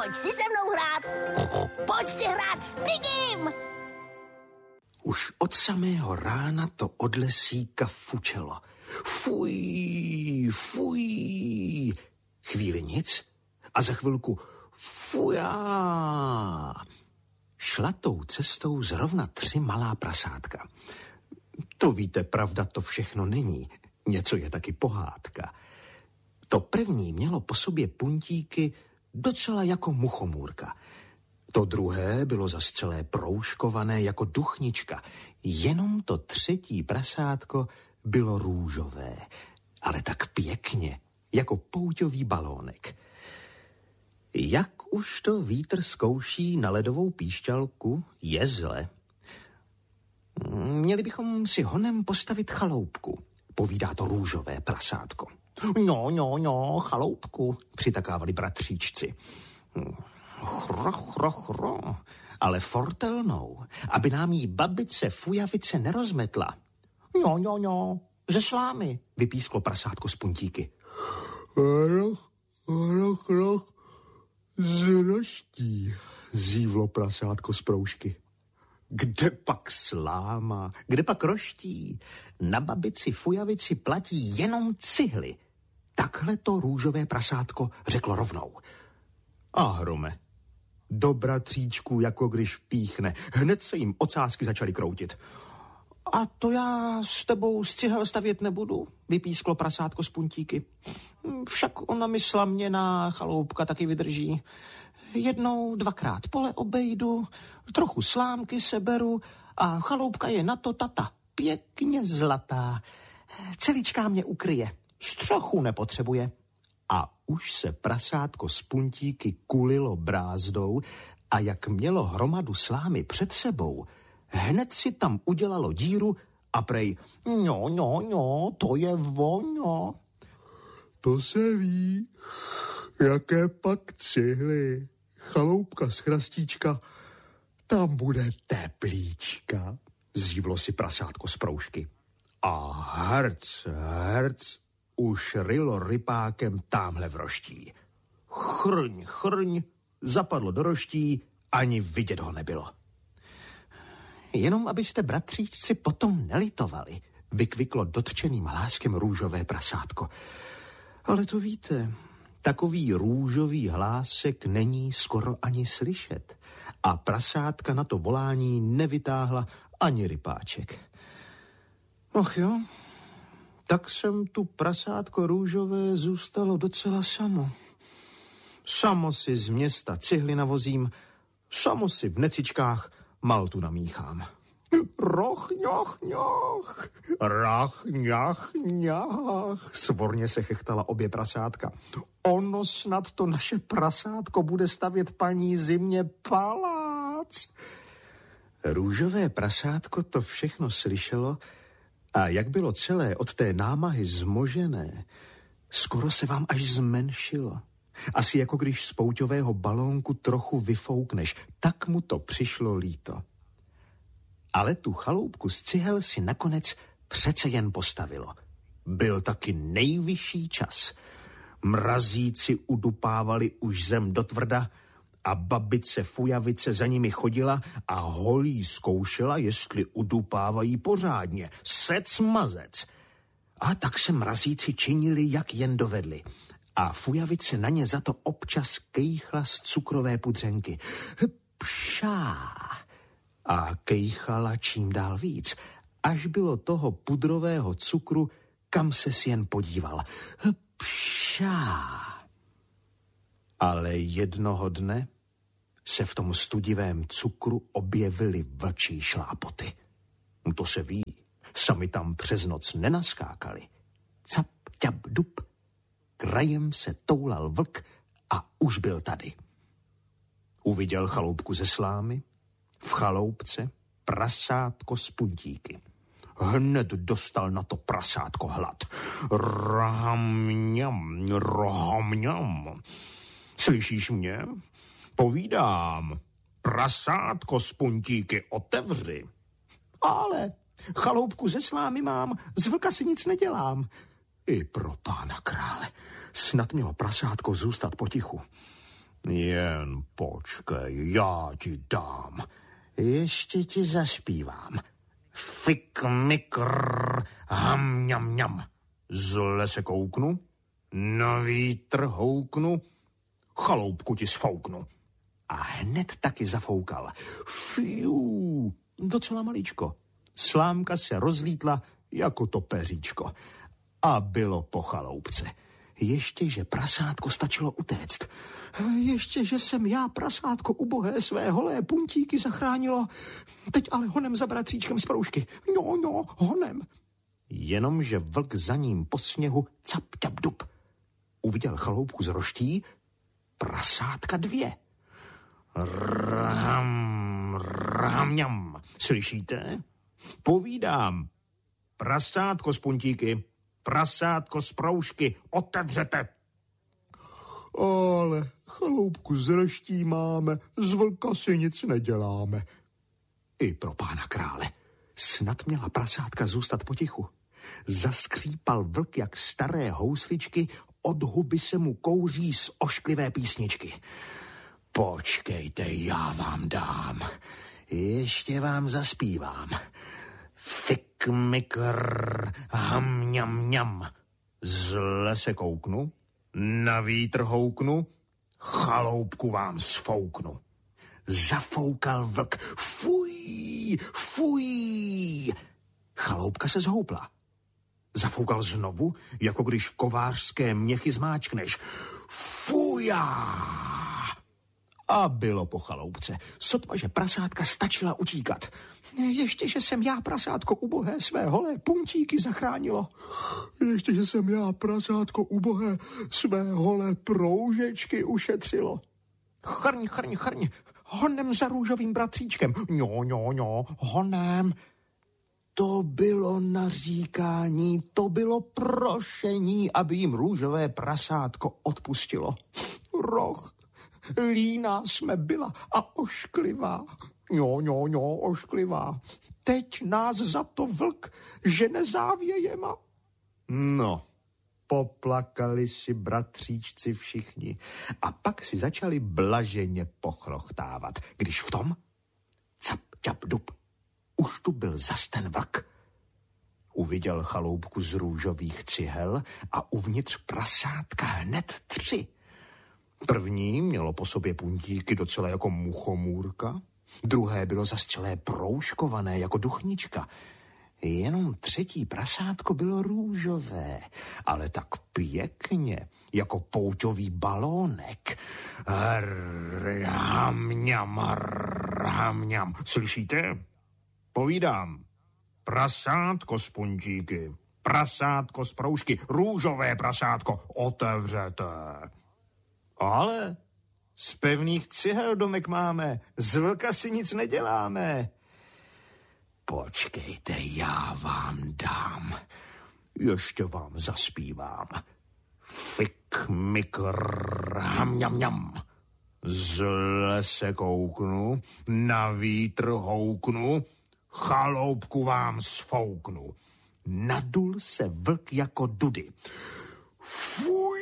Pojď si se mnou hrát. Pojď si hrát s Pigim. Už od samého rána to od lesíka fučelo. Fuj, fuj. Chvíli nic a za chvilku fujá. Šla tou cestou zrovna 3 malá prasátka. To víte, pravda to všechno není. Něco je taky pohádka. To první mělo po sobě puntíky docela jako muchomůrka. To druhé bylo zas celé proužkované jako duchnička. Jenom to 3. prasátko bylo růžové, ale tak pěkně, jako pouťový balónek. Jak už to vítr zkouší na ledovou píšťalku, je zle. Měli bychom si honem postavit chaloupku, povídá to růžové prasátko. No, chaloupku, přitakávali bratříčci. Chro, ale fortelnou, aby nám jí babice Fujavice nerozmetla. No, ze slámy, vypísklo prasátko z puntíky. Roch, z roští, zívlo prasátko z proužky. Kde pak sláma, kde pak roští? Na babici Fujavici platí jenom cihly. Takhle to růžové prasátko řeklo rovnou. A hrome, do bratříčků, jako když píchne. Hned se jim ocásky začaly kroutit. A to já s tebou z cihel stavět nebudu, vypísklo prasátko z puntíky. Však ona mi slaměná chaloupka taky vydrží. 1, 2krát pole obejdu, trochu slámky seberu a chaloupka je na to tata. Pěkně zlatá. Celičká mě ukryje. Střechu nepotřebuje. A už se prasátko z puntíky kulilo brázdou a jak mělo hromadu slámy před sebou, hned si tam udělalo díru a prej, no, to je voňo. To se ví, jaké pak cihly. Chaloupka z chrastíčka, tam bude teplíčka, zívlo si prasátko z proužky. A herc, už rylo rypákem támhle v roští. Chrň, zapadlo do roští, ani vidět ho nebylo. Jenom abyste bratříčci potom nelitovali, vykviklo dotčeným hláskem růžové prasátko. Ale to víte, takový růžový hlásek není skoro ani slyšet. A prasátka na to volání nevytáhla ani rypáček. Och jo, tak jsem tu prasátko růžové zůstalo docela samo. Samo si z města cihly navozím, samo si v necičkách maltu namíchám. Roch, ňoch, rach, ňach, svorně se chechtala obě prasátka. Ono snad to naše prasátko bude stavět paní Zimě palác. Růžové prasátko to všechno slyšelo a jak bylo celé od té námahy zmožené, skoro se vám až zmenšilo. Asi jako když z pouťového balónku trochu vyfoukneš, tak mu to přišlo líto. Ale tu chaloupku z cihel si nakonec přece jen postavilo. Byl taky nejvyšší čas. Mrazíci udupávali už zem do tvrda a babice Fujavice za nimi chodila a holí zkoušela, jestli udupávají pořádně. Sec mazec. A tak se mrazíci činili, jak jen dovedli. A Fujavice na ně za to občas kejchla z cukrové pudřenky. Pšá. A kejchala čím dál víc, až bylo toho pudrového cukru, kam ses jen podíval. Pšá. Ale jednoho dne se v tom studivém cukru objevily vlčí šlápoty. To se ví, sami tam přes noc nenaskákali. Cap, ťap, dup, krajem se toulal vlk a už byl tady. Uviděl chaloupku ze slámy, v chaloupce prasátko z puntíky. Hned dostal na to prasátko hlad. Rohamňam. Slyšíš mě? Povídám. Prasátko z puntíky otevři. Ale chaloupku ze slámy mám, z vlka si nic nedělám. I pro pána krále. Snad mělo prasátko zůstat potichu. Jen počkej, já ti dám. Ještě ti zaspívám. Fik, mikr, ham, mňam, mňam. Zle se kouknu, na vítr houknu, chaloupku ti sfouknu. A hned taky zafoukal. Fiu, docela maličko. Slámka se rozlítla jako to peříčko. A bylo po chaloupce. Ještě, že prasátko stačilo utéct. Ještě, že jsem já, prasátko ubohé, své holé puntíky zachránilo. Teď ale honem za bratříčkem z proužky. No, honem. Jenomže vlk za ním po sněhu cap, ťap, dup. Uviděl chaloupku z roští, prasátka 2. Rham, mňam. Slyšíte? Povídám. Prasátko z puntíky, prasátko z proužky, otevřete. Ale chaloupku z roští máme, z vlka si nic neděláme. I pro pána krále. Snad měla prasátka zůstat potichu. Zaskřípal vlk jak staré housličky, od huby se mu kouří z ošklivé písničky. Počkejte, já vám dám. Ještě vám zaspívám. Fik, mikr, ham, mňam, mňam. Zle se kouknu, na vítr houknu, chaloupku vám sfouknu. Zafoukal vlk. Fuj, fuj. Chaloupka se zhoupla. Zafoukal znovu, jako když kovářské měchy zmáčkneš. Fuja! A bylo po chaloupce. Sotva, že prasátka stačila utíkat. Ještě, že jsem já, prasátko ubohé, své holé puntíky zachránilo. Ještě, že jsem já, prasátko ubohé, své holé proužečky ušetřilo. Chrň, chrň, chrň, honem za růžovým bratříčkem. No, honem. To bylo naříkání, to bylo prošení, aby jim růžové prasátko odpustilo. Roh, líná jsme byla a ošklivá. No, ošklivá. Teď nás za to vlk žene závějema. No, poplakali si bratříčci všichni a pak si začali blaženě pochrochtávat, když v tom cap, ťap, dup. Už tu byl zas ten vlk. Uviděl chaloupku z růžových cihel a uvnitř prasátka hned 3. První mělo po sobě puntíky docela jako muchomůrka, druhé bylo zas celé proužkované jako duchnička. Jenom 3. prasátko bylo růžové, ale tak pěkně, jako pouťový balónek. Rham, slyšíte? Povídám. Prasátko z puntíky, prasátko z proužky, růžové prasátko, otevřete. Ale z pevných cihel domek máme, z vlka si nic neděláme. Počkejte, já vám dám. Ještě vám zaspívám. Fik, mikr, ham, mňam, mňam. Zle se kouknu, na vítr houknu, chaloupku vám sfouknu. Nadul se vlk jako dudy. Fuj!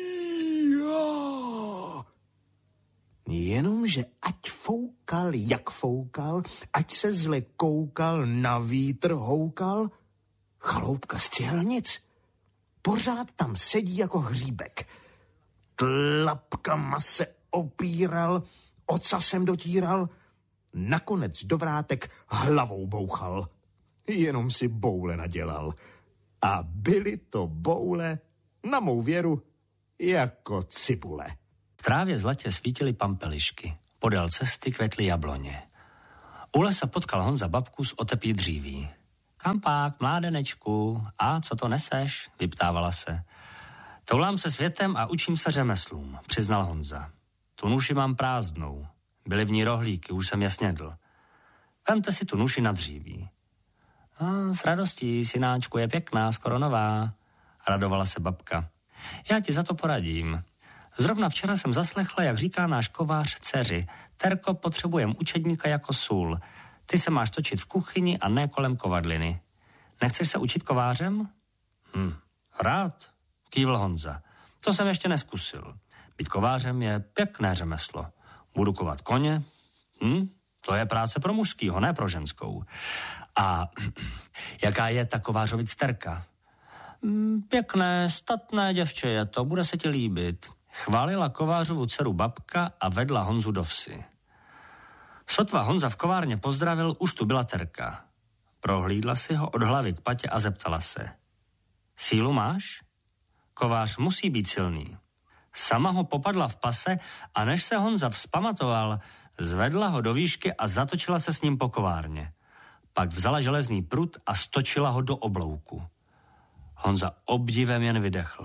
Jenomže ať foukal, jak foukal, ať se zle koukal, na vítr houkal, chaloupka z cihel nic. Pořád tam sedí jako hříbek. Tlapkama se opíral, ocasem dotíral, nakonec do vrátek hlavou bouchal. Jenom si boule nadělal. A byly to boule, na mou věru, jako cibule. V trávě zlatě svítily pampelišky. Podél cesty kvetly jabloně. U lesa potkal Honza babku z otepí dříví. Kampák, mládenečku, a co to neseš? Vyptávala se. Toulám se světem a učím se řemeslům, přiznal Honza. Tu nuši mám prázdnou. Byly v ní rohlíky, už jsem je snědl. Vemte si tu nuši na dříví. S radostí, synáčku, je pěkná, skoro nová, radovala se babka. Já ti za to poradím. Zrovna včera jsem zaslechla, jak říká náš kovář dceři. Terko, potřebujem učedníka jako sůl. Ty se máš točit v kuchyni a ne kolem kovadliny. Nechceš se učit kovářem? Rád, kývl Honza. To jsem ještě neskusil. Být kovářem je pěkné řemeslo. Budu kovat koně, to je práce pro mužskýho, ne pro ženskou. A jaká je ta kovářovic Terka? Pěkné, statné děvče je to, bude se ti líbit. Chválila kovářovu dceru babka a vedla Honzu do vsi. Sotva Honza v kovárně pozdravil, už tu byla Terka. Prohlídla si ho od hlavy k patě a zeptala se. Sílu máš? Kovář musí být silný. Sama ho popadla v pase a než se Honza vzpamatoval, zvedla ho do výšky a zatočila se s ním po kovárně. Pak vzala železný prut a stočila ho do oblouku. Honza obdivem jen vydechl.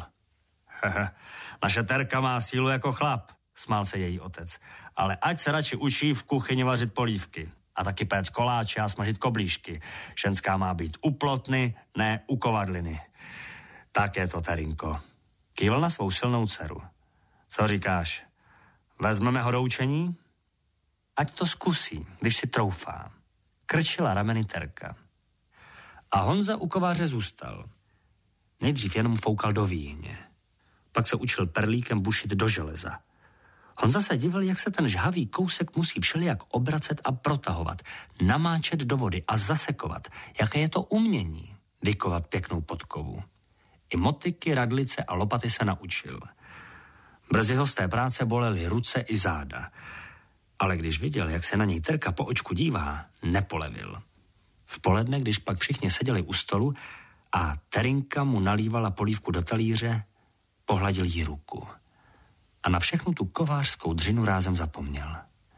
Naše Terka má sílu jako chlap, smál se její otec. Ale ať se radši učí v kuchyni vařit polívky. A taky péct koláče a smažit koblížky. Ženská má být u plotny, ne u kovadliny. Tak je to, Terinko. Kývl na svou silnou dceru. Co říkáš? Vezmeme ho do učení? Ať to zkusí, když si troufá. Krčila rameny Terka. A Honza u kováře zůstal. Nejdřív jenom foukal do víhně. Pak se učil perlíkem bušit do železa. Honza se divil, jak se ten žhavý kousek musí všelijak obracet a protahovat, namáčet do vody a zasekovat. Jaké je to umění, vykovat pěknou podkovu. I motyky, radlice a lopaty se naučil. Brzy ho z té práce bolely ruce i záda. Ale když viděl, jak se na něj Terka po očku dívá, nepolevil. V poledne, když pak všichni seděli u stolu a Terinka mu nalívala polívku do talíře, pohladil jí ruku. A na všechnu tu kovářskou dřinu rázem zapomněl.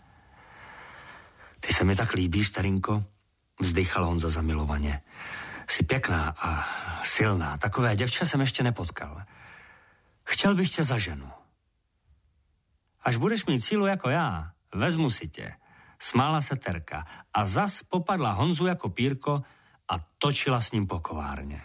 Ty se mi tak líbíš, Terinko, vzdychal Honza zamilovaně. Jsi pěkná a silná, takové děvče jsem ještě nepotkal. Chtěl bych tě za ženu. Až budeš mít sílu jako já, vezmu si tě, smála se Terka a zas popadla Honzu jako pírko a točila s ním po kovárně.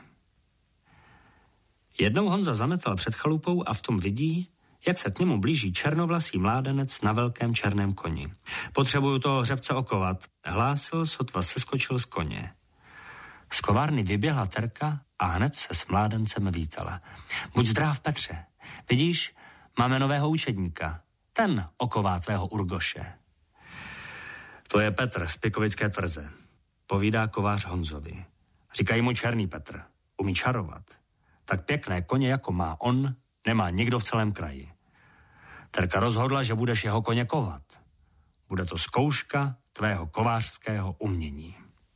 Jednou Honza zametal před chalupou a v tom vidí, jak se k němu blíží černovlasý mládenec na velkém černém koni. Potřebuju toho hřebce okovat, hlásil, sotva seskočil z koně. Z kovárny vyběhla Terka a hned se s mládencem vítala. Buď zdrav, Petře. Vidíš, máme nového učedníka. Ten oková tvého Urgoše. To je Petr z Pikovické tvrze, povídá kovář Honzovi. Říkají mu Černý Petr, umí čarovat. Tak pěkné koně, jako má on, nemá nikdo v celém kraji. Terka rozhodla, že budeš jeho koně kovat. Bude to zkouška tvého kovářského umění.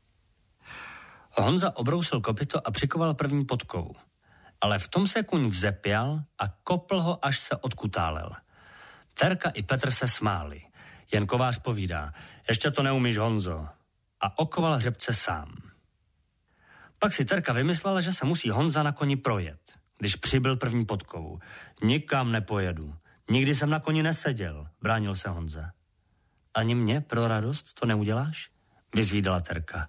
Honza obrousil kopyto a přikoval první podkovu. Ale v tom se kuň vzepěl a kopl ho, až se odkutálel. Terka i Petr se smáli. Jen kovář povídá, ještě to neumíš, Honzo. A okoval hřebce sám. Pak si Terka vymyslela, že se musí Honza na koni projet, když přibyl první podkovu. Nikam nepojedu. Nikdy jsem na koni neseděl, bránil se Honza. Ani mě pro radost to neuděláš? Vyzvídala Terka.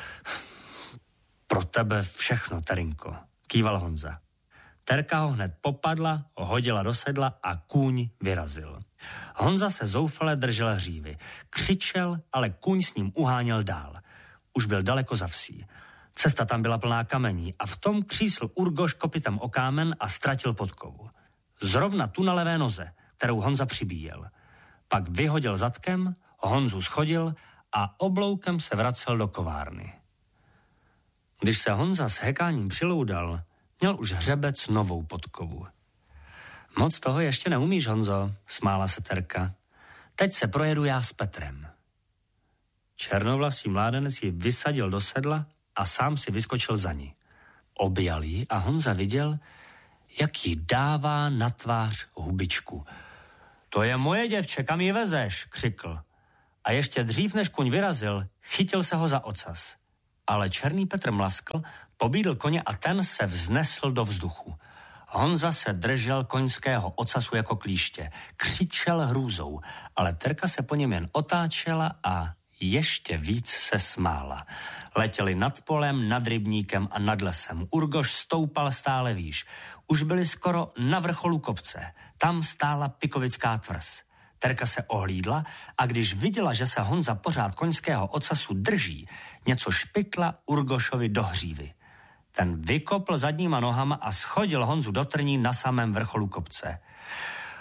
Pro tebe všechno, Terinko, kýval Honza. Terka ho hned popadla, hodila do sedla a kůň vyrazil. Honza se zoufale držel hřívy. Křičel, ale kůň s ním uháněl dál. Už byl daleko za vsí. Cesta tam byla plná kamení a v tom křísl Urgoš kopytem o kámen a ztratil podkovu. Zrovna tu na levé noze, kterou Honza přibíjel. Pak vyhodil zadkem, Honzu schodil a obloukem se vracel do kovárny. Když se Honza s hekáním přiloudal, měl už hřebec novou podkovu. Moc toho ještě neumíš, Honzo, smála se Terka. Teď se projedu já s Petrem. Černovlasý mládenec ji vysadil do sedla a sám si vyskočil za ní. Objal ji a Honza viděl, jak jí dává na tvář hubičku. To je moje děvče, kam ji vezeš, křikl. A ještě dřív, než kuň vyrazil, chytil se ho za ocas. Ale Černý Petr mlaskl, pobídl koně a ten se vznesl do vzduchu. Honza se držel koňského ocasu jako klíště. Křičel hrůzou, ale Terka se po něm jen otáčela a ještě víc se smála. Letěli nad polem, nad rybníkem a nad lesem. Urgoš stoupal stále výš. Už byli skoro na vrcholu kopce. Tam stála Pikovická tvrz. Terka se ohlídla a když viděla, že se Honza pořád koňského ocasu drží, něco špikla Urgošovi do hřívy. Ten vykopl zadníma nohama a schodil Honzu do trní na samém vrcholu kopce.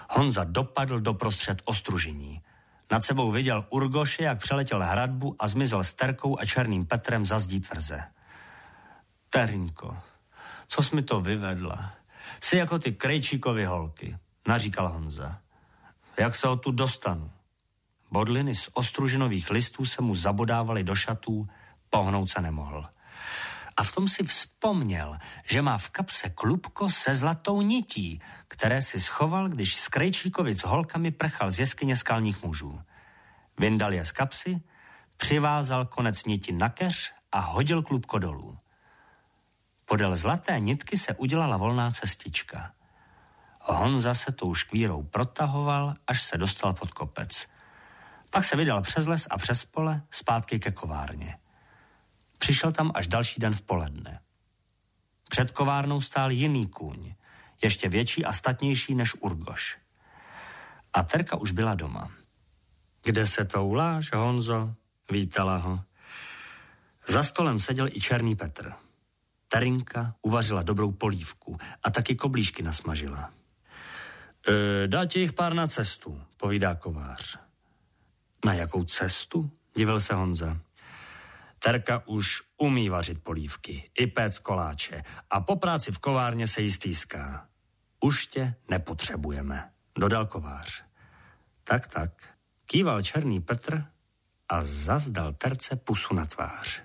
Honza dopadl doprostřed ostružiní. Nad sebou viděl Urgoše, jak přeletěl hradbu a zmizel s Terkou a Černým Petrem za zdí tvrze. Terinko, co jsi mi to vyvedla? Jsi jako ty Krejčíkovy holky, naříkal Honza. Jak se ho tu dostanu? Bodliny z ostružinových listů se mu zabodávaly do šatů, pohnout se nemohl. A v tom si vzpomněl, že má v kapse klubko se zlatou nití, které si schoval, když z Krejčíkovic holkami prchal z jeskyně skalních mužů. Vyndal je z kapsy, přivázal konec niti na keř a hodil klubko dolů. Podél zlaté nitky se udělala volná cestička. Honza se tou škvírou protahoval, až se dostal pod kopec. Pak se vydal přes les a přes pole zpátky ke kovárně. Přišel tam až další den v poledne. Před kovárnou stál jiný kůň, ještě větší a statnější než Urgoš. A Terka už byla doma. Kde se touláš, Honzo? Vítala ho. Za stolem seděl i Černý Petr. Terinka uvařila dobrou polívku a taky koblížky nasmažila. Dá ti jich pár na cestu, povídá kovář. Na jakou cestu? Divil se Honza. Terka už umí vařit polívky, i péct koláče a po práci v kovárně se jí stýská. Už tě nepotřebujeme, dodal kovář. Tak, kýval Černý Petr a zas dal Terce pusu na tvář.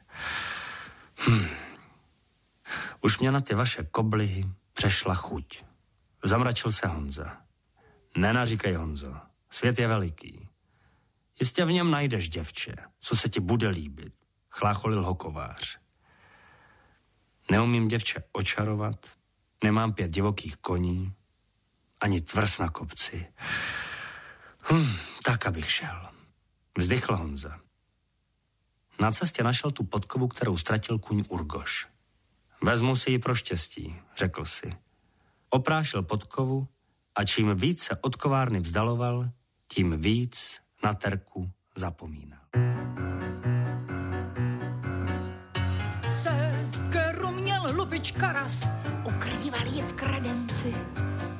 Už mě na ty vaše koblihy přešla chuť. Zamračil se Honza. Nenaříkej, Honzo, svět je veliký. Jistě v něm najdeš děvče, co se ti bude líbit, chlácholil ho kovář. Neumím děvče očarovat, nemám 5 divokých koní, ani tvrz na kopci. Tak, abych šel. Vzdychl Honza. Na cestě našel tu podkovu, kterou ztratil kůň Urgoš. Vezmu si ji pro štěstí, řekl si. Oprášil podkovu a čím víc se od kovárny vzdaloval, tím víc na Terku zapomínal. Sekeru měl lupič Karas, ukrýval ji v kradenci.